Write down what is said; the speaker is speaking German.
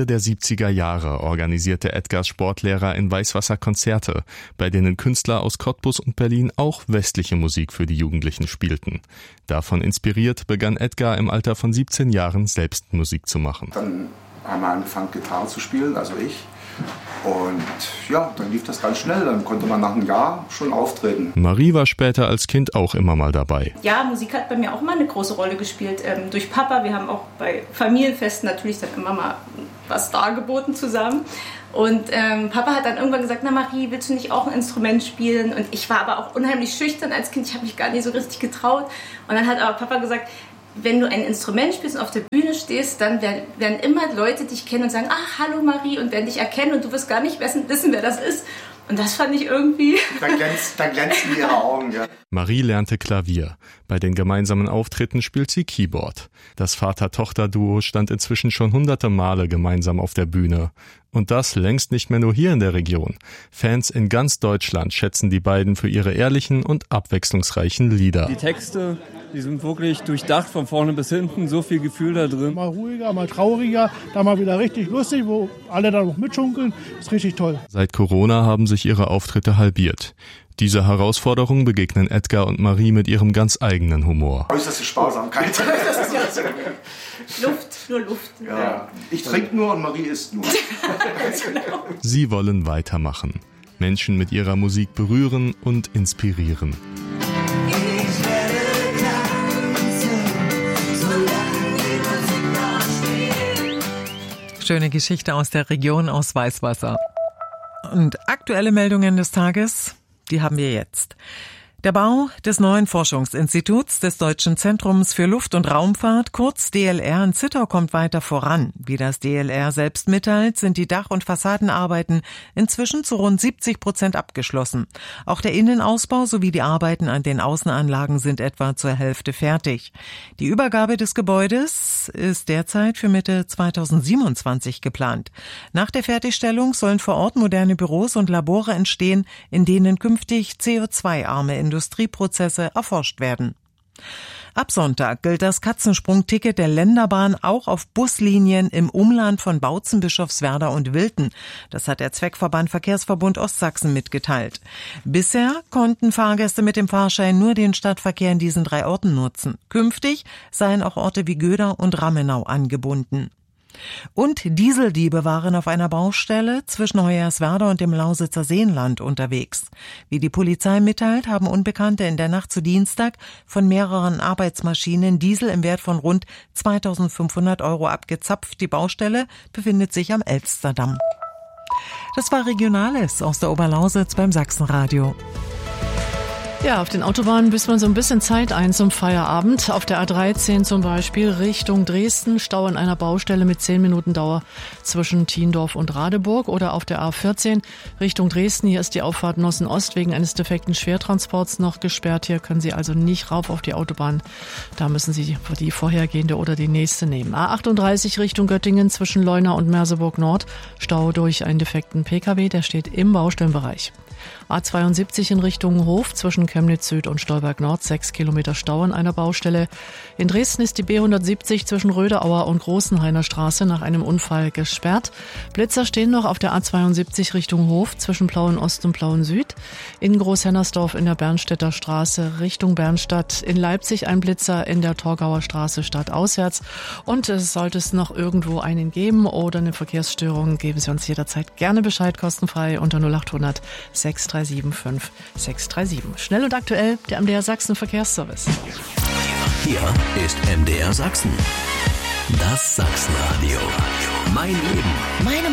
Ende der 70er Jahre organisierte Edgars Sportlehrer in Weißwasser Konzerte, bei denen Künstler aus Cottbus und Berlin auch westliche Musik für die Jugendlichen spielten. Davon inspiriert begann Edgar im Alter von 17 Jahren selbst Musik zu machen. Dann haben wir angefangen, Gitarre zu spielen, also ich. Und ja, dann lief das ganz schnell. Dann konnte man nach einem Jahr schon auftreten. Marie war später als Kind auch immer mal dabei. Ja, Musik hat bei mir auch mal eine große Rolle gespielt. Durch Papa, wir haben auch bei Familienfesten natürlich dann immer mal was dargeboten zusammen. Und Papa hat dann irgendwann gesagt, na Marie, willst du nicht auch ein Instrument spielen? Und ich war aber auch unheimlich schüchtern als Kind. Ich habe mich gar nicht so richtig getraut. Und dann hat aber Papa gesagt, wenn du ein Instrument spielst und auf der Bühne stehst, dann werden immer Leute dich kennen und sagen, ach, hallo Marie, und werden dich erkennen und du wirst gar nicht wissen, wer das ist. Und das fand ich irgendwie... Dann glänzen ihre Augen, ja. Marie lernte Klavier. Bei den gemeinsamen Auftritten spielt sie Keyboard. Das Vater-Tochter-Duo stand inzwischen schon hunderte Male gemeinsam auf der Bühne. Und das längst nicht mehr nur hier in der Region. Fans in ganz Deutschland schätzen die beiden für ihre ehrlichen und abwechslungsreichen Lieder. Die Texte, die sind wirklich durchdacht von vorne bis hinten, so viel Gefühl da drin. Mal ruhiger, mal trauriger, dann mal wieder richtig lustig, wo alle dann noch mitschunkeln. Das ist richtig toll. Seit Corona haben sich ihre Auftritte halbiert. Dieser Herausforderung begegnen Edgar und Marie mit ihrem ganz eigenen Humor. Äußerste Sparsamkeit. Nur Luft. Ja. Ich trinke nur und Marie isst nur. Sie wollen weitermachen. Menschen mit ihrer Musik berühren und inspirieren. Schöne Geschichte aus der Region, aus Weißwasser. Und aktuelle Meldungen des Tages, die haben wir jetzt. Der Bau des neuen Forschungsinstituts des Deutschen Zentrums für Luft- und Raumfahrt, kurz DLR in Zittau, kommt weiter voran. Wie das DLR selbst mitteilt, sind die Dach- und Fassadenarbeiten inzwischen zu rund 70% abgeschlossen. Auch der Innenausbau sowie die Arbeiten an den Außenanlagen sind etwa zur Hälfte fertig. Die Übergabe des Gebäudes ist derzeit für Mitte 2027 geplant. Nach der Fertigstellung sollen vor Ort moderne Büros und Labore entstehen, in denen künftig CO2-arme Industrieprozesse erforscht werden. Ab Sonntag gilt das Katzensprung-Ticket der Länderbahn auch auf Buslinien im Umland von Bautzen, Bischofswerda und Wilten. Das hat der Zweckverband Verkehrsverbund Ostsachsen mitgeteilt. Bisher konnten Fahrgäste mit dem Fahrschein nur den Stadtverkehr in diesen 3 Orten nutzen. Künftig seien auch Orte wie Göda und Rammenau angebunden. Und Dieseldiebe waren auf einer Baustelle zwischen Hoyerswerda und dem Lausitzer Seenland unterwegs. Wie die Polizei mitteilt, haben Unbekannte in der Nacht zu Dienstag von mehreren Arbeitsmaschinen Diesel im Wert von rund 2.500 € abgezapft. Die Baustelle befindet sich am Elsterdamm. Das war Regionales aus der Oberlausitz beim Sachsenradio. Ja, auf den Autobahnen büßt man so ein bisschen Zeit ein zum Feierabend. Auf der A13 zum Beispiel Richtung Dresden, Stau an einer Baustelle mit 10 Minuten Dauer zwischen Thiendorf und Radeburg. Oder auf der A14 Richtung Dresden, hier ist die Auffahrt Nossen-Ost wegen eines defekten Schwertransports noch gesperrt. Hier können Sie also nicht rauf auf die Autobahn. Da müssen Sie die vorhergehende oder die nächste nehmen. A38 Richtung Göttingen zwischen Leuna und Merseburg Nord, Stau durch einen defekten Pkw, der steht im Baustellenbereich. A72 in Richtung Hof zwischen Chemnitz Süd und Stolberg Nord, 6 Kilometer Stau an einer Baustelle. In Dresden ist die B170 zwischen Röderauer und Großenhainer Straße nach einem Unfall gesperrt. Blitzer stehen noch auf der A72 Richtung Hof zwischen Plauen Ost und Plauen Süd. In Großhennersdorf in der Bernstädter Straße Richtung Bernstadt. In Leipzig ein Blitzer in der Torgauer Straße stadtauswärts. Und sollte es noch irgendwo einen geben oder eine Verkehrsstörung, geben Sie uns jederzeit gerne Bescheid, kostenfrei unter 0800 637 637. Schnell und aktuell, der MDR Sachsen Verkehrsservice. Hier ist MDR Sachsen. Das Sachsenradio. Mein Leben. Meine